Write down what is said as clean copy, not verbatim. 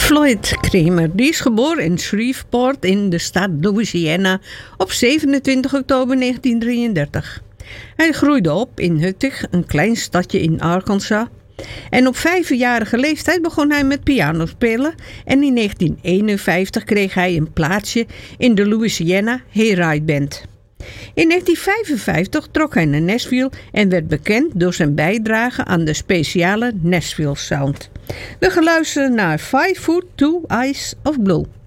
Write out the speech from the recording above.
Floyd Cramer, die is geboren in Shreveport in de staat Louisiana op 27 oktober 1933. Hij groeide op in Huttig, een klein stadje in Arkansas. En op 5-jarige leeftijd begon hij met pianospelen en in 1951 kreeg hij een plaatsje in de Louisiana Hayride Band. In 1955 trok hij naar Nashville en werd bekend door zijn bijdrage aan de speciale Nashville Sound. We gaan luisteren naar 5 Foot 2 Eyes of Blue.